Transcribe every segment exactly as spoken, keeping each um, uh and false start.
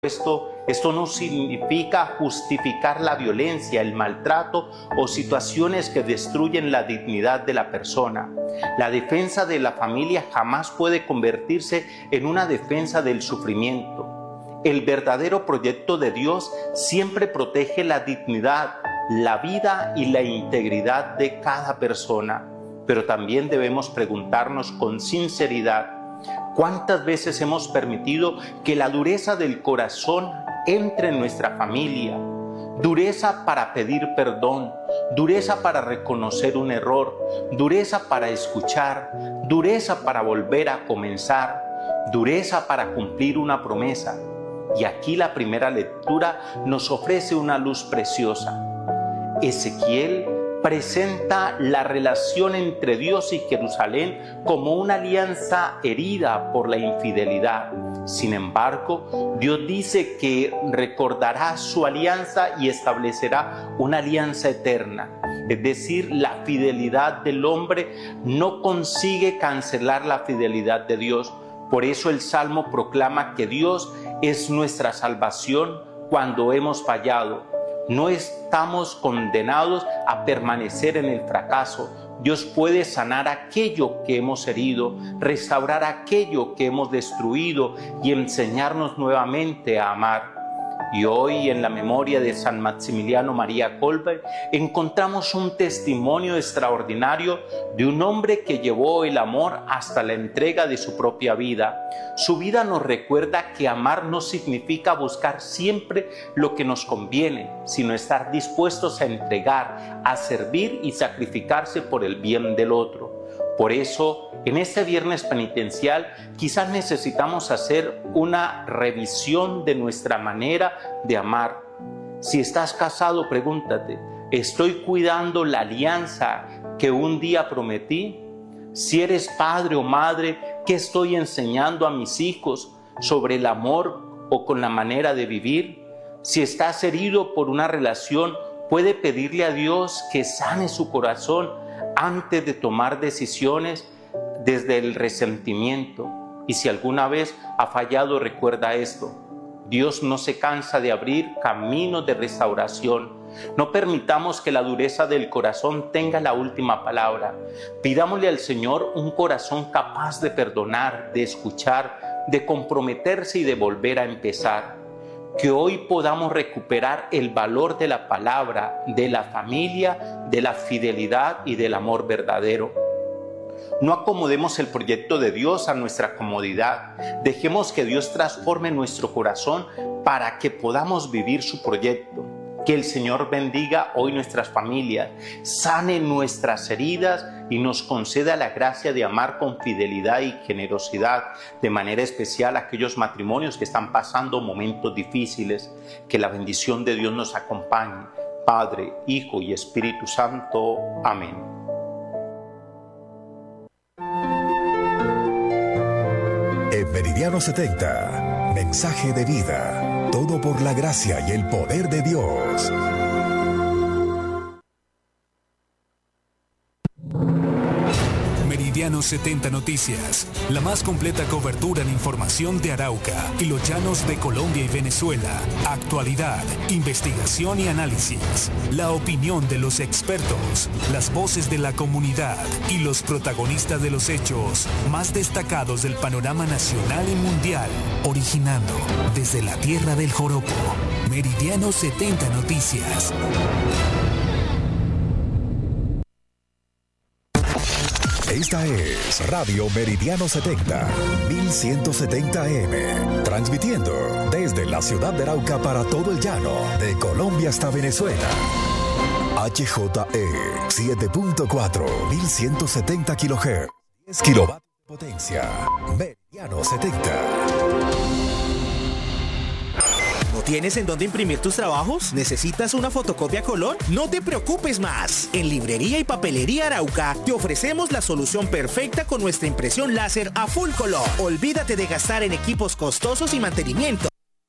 Esto, esto no significa justificar la violencia, el maltrato o situaciones que destruyen la dignidad de la persona. La defensa de la familia jamás puede convertirse en una defensa del sufrimiento. El verdadero proyecto de Dios siempre protege la dignidad, la vida y la integridad de cada persona. Pero también debemos preguntarnos con sinceridad: ¿cuántas veces hemos permitido que la dureza del corazón entre en nuestra familia? Dureza para pedir perdón, dureza para reconocer un error, dureza para escuchar, dureza para volver a comenzar, dureza para cumplir una promesa. Y aquí la primera lectura nos ofrece una luz preciosa. Ezequiel presenta la relación entre Dios y Jerusalén como una alianza herida por la infidelidad. Sin embargo, Dios dice que recordará su alianza y establecerá una alianza eterna. Es decir, la fidelidad del hombre no consigue cancelar la fidelidad de Dios. Por eso el Salmo proclama que Dios es nuestra salvación cuando hemos fallado. No estamos condenados a permanecer en el fracaso. Dios puede sanar aquello que hemos herido, restaurar aquello que hemos destruido y enseñarnos nuevamente a amar. Y hoy, en la memoria de San Maximiliano María Kolbe, encontramos un testimonio extraordinario de un hombre que llevó el amor hasta la entrega de su propia vida. Su vida nos recuerda que amar no significa buscar siempre lo que nos conviene, sino estar dispuestos a entregar, a servir y sacrificarse por el bien del otro. Por eso, en este viernes penitencial, quizás necesitamos hacer una revisión de nuestra manera de amar. Si estás casado, pregúntate: ¿estoy cuidando la alianza que un día prometí? Si eres padre o madre, ¿qué estoy enseñando a mis hijos sobre el amor o con la manera de vivir? Si estás herido por una relación, puede pedirle a Dios que sane su corazón antes de tomar decisiones desde el resentimiento. Y si alguna vez ha fallado, recuerda esto: Dios no se cansa de abrir caminos de restauración. No permitamos que la dureza del corazón tenga la última palabra. Pidámosle al Señor un corazón capaz de perdonar, de escuchar, de comprometerse y de volver a empezar. Que hoy podamos recuperar el valor de la palabra, de la familia, de la fidelidad y del amor verdadero. No acomodemos el proyecto de Dios a nuestra comodidad. Dejemos que Dios transforme nuestro corazón para que podamos vivir su proyecto. Que el Señor bendiga hoy nuestras familias, sane nuestras heridas y nos conceda la gracia de amar con fidelidad y generosidad, de manera especial a aquellos matrimonios que están pasando momentos difíciles. Que la bendición de Dios nos acompañe. Padre, Hijo y Espíritu Santo. Amén. En Meridiano setenta, mensaje de vida. Todo por la gracia y el poder de Dios. Meridiano setenta Noticias, la más completa cobertura en información de Arauca y los llanos de Colombia y Venezuela. Actualidad, investigación y análisis. La opinión de los expertos, las voces de la comunidad y los protagonistas de los hechos más destacados del panorama nacional y mundial. Originando desde la tierra del joropo. Meridiano setenta Noticias. Esta es Radio Meridiano setenta, mil ciento setenta A M, transmitiendo desde la ciudad de Arauca para todo el llano, de Colombia hasta Venezuela. H J E siete punto cuatro, mil ciento setenta kilohertz, diez kilovatios de potencia. Meridiano setenta. ¿No tienes en dónde imprimir tus trabajos? ¿Necesitas una fotocopia a color? No te preocupes más. En Librería y Papelería Arauca te ofrecemos la solución perfecta con nuestra impresión láser a full color. Olvídate de gastar en equipos costosos y mantenimiento.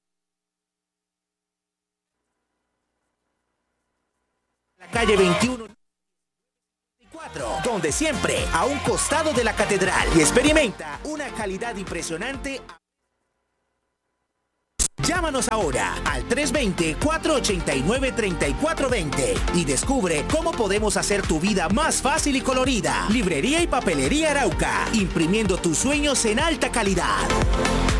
La calle veintiuno, donde siempre a un costado de la catedral, y experimenta una calidad impresionante. Llámanos ahora al tres dos cero, cuatro ocho nueve, tres cuatro dos cero y descubre cómo podemos hacer tu vida más fácil y colorida. Librería y Papelería Arauca, imprimiendo tus sueños en alta calidad.